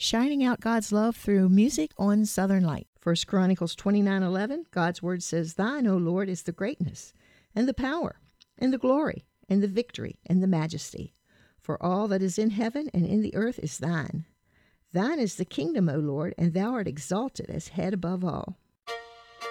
shining out God's love through music on Southern Light. 1 Chronicles 29:11, God's word says, "Thine, O Lord, is the greatness, and the power, and the glory, and the victory, and the majesty. For all that is in heaven and in the earth is thine. Thine is the kingdom, O Lord, and thou art exalted as head above all."